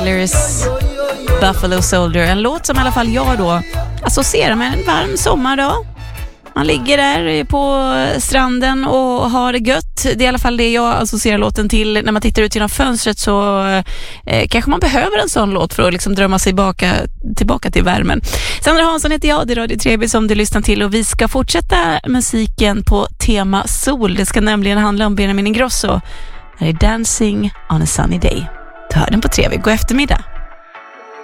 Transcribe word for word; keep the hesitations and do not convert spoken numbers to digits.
Lyris Buffalo Soldier, en låt som i alla fall jag då associerar med en varm sommardag. Man ligger där på stranden och har det gött. Det är i alla fall det jag associerar låten till. När man tittar ut genom fönstret så eh, kanske man behöver en sån låt för att liksom drömma sig baka, tillbaka till värmen. Sandra Hansson heter jag, det är Radio Treby som du lyssnar till, och vi ska fortsätta musiken på tema sol. Det ska nämligen handla om Benjamin Ingrosso. Det är Dancing on a Sunny Day. Du hör den på Treby. God eftermiddag.